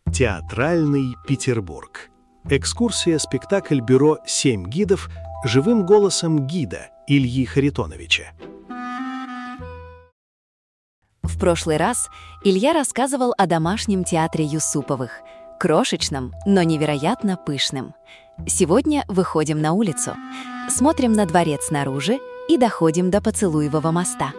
Театральный Петербург. Экскурсия-спектакль бюро «Семь гидов» живым голосом гида Ильи Харитоновича. В прошлый раз Илья рассказывал о домашнем театре Юсуповых, крошечном, но невероятно пышном. Сегодня выходим на улицу, смотрим на дворец снаружи и доходим до Поцелуевого моста.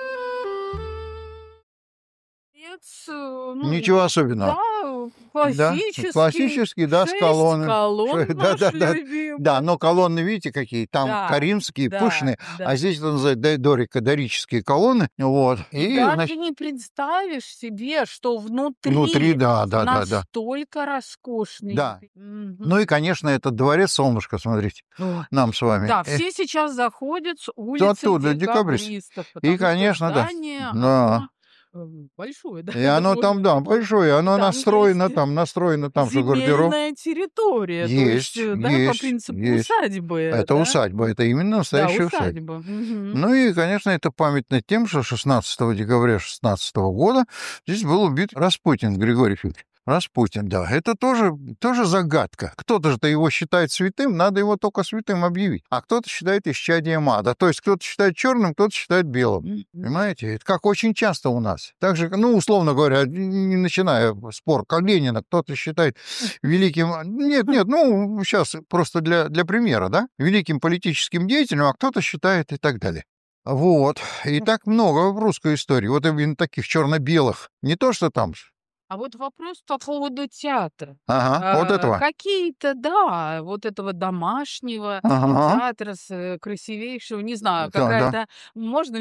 Ничего особенного. Да, Классический, да, с 6 колонны. колонн Да, да, наш да. любимый. Да, но колонны, видите, какие? Там Да, коринфские, да, пышные, да. а здесь это называют дорические колонны. Вот. И, Даже значит, не представишь себе, что внутри, да. настолько роскошный. Да. Мгм. Ну и, конечно, этот дворец Солнышко, смотрите, О, нам с вами. Да, все сейчас заходят с улицы оттуда, декабрист. Декабристов, И, потому что конечно, да. здание, Да. оно большое, да, И оно там, да, довольно. большое, оно Там настроено есть там, что гардероб. земельная территория, то есть, Есть, да, по есть, принципу есть. усадьбы, Это да? усадьба, это именно Да, настоящая усадьба. усадьба. Мгм. Ну и, конечно, это памятно тем, что 16 декабря 16 года здесь был убит Распутин Григорий Федорович. Распутин, да. Это тоже загадка. Кто-то же его считает святым, надо его только святым объявить. А кто-то считает исчадием ада. То есть кто-то считает черным, кто-то считает белым. Понимаете? Это как очень часто у нас. Так же, ну, условно говоря, не начиная спор Калинина, кто-то считает великим... Нет, ну, сейчас просто для примера, да? Великим политическим деятелем, а кто-то считает и так далее. Вот. И так много в русской истории. Вот именно таких черно-белых. Не то, что там... А вот вопрос по поводу театра. Ага, вот этого. Какие-то, да, вот этого домашнего Ага. театра красивейшего, не знаю, Да, да. какая-то, можно